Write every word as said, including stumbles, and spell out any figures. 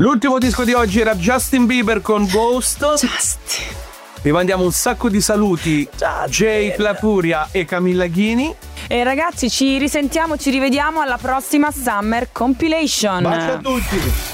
L'ultimo disco di oggi era Justin Bieber con Ghost. Justin. Vi mandiamo un sacco di saluti, Jay Plapuria e Camilla Ghini. E ragazzi, ci risentiamo, ci rivediamo alla prossima Summer Compilation. Bacio a tutti.